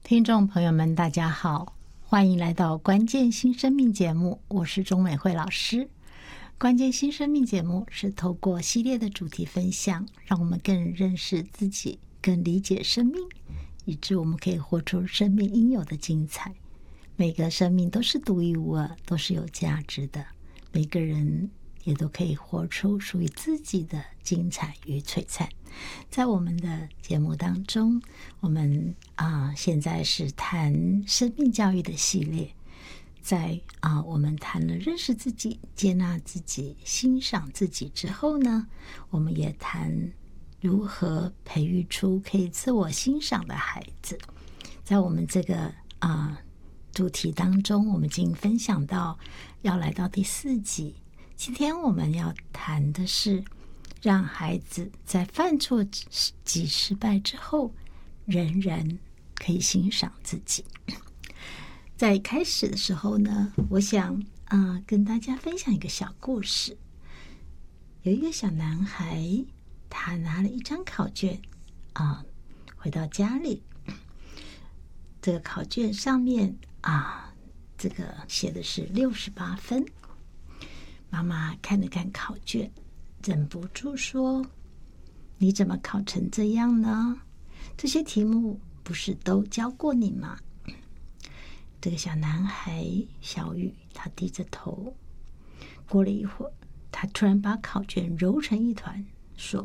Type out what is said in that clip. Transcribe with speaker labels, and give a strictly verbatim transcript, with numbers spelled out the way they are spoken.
Speaker 1: 听众朋友们大家好，欢迎来到关键新生命节目，我是钟美惠老师。关键新生命节目是透过系列的主题分享，让我们更认识自己，更理解生命，以致我们可以活出生命应有的精彩。每个生命都是独一无二，都是有价值的，每个人也都可以活出属于自己的精彩与璀璨。在我们的节目当中，我们啊、呃、现在是谈生命教育的系列，在啊、呃、我们谈了认识自己、接纳自己、欣赏自己之后呢，我们也谈如何培育出可以自我欣赏的孩子。在我们这个啊、呃、主题当中，我们已经分享到要来到第四集，今天我们要谈的是让孩子在犯错及失败之后，仍然可以欣赏自己。在开始的时候呢，我想啊、呃，跟大家分享一个小故事。有一个小男孩，他拿了一张考卷啊、呃，回到家里。这个考卷上面啊，这个写的是六十八分。妈妈看了看考卷，忍不住说：“你怎么考成这样呢？这些题目不是都教过你吗？”这个小男孩小雨，他低着头。过了一会儿，他突然把考卷揉成一团，说：“